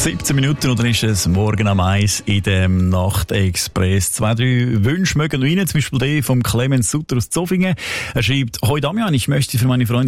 17 Minuten oder ist es morgen am 1 in dem Nachtexpress. 2, 3 Wünsche mögen rein, zum Beispiel der vom Clemens Sutter aus Zofingen. Er schreibt: Hoi Damian, ich möchte für meine Freundin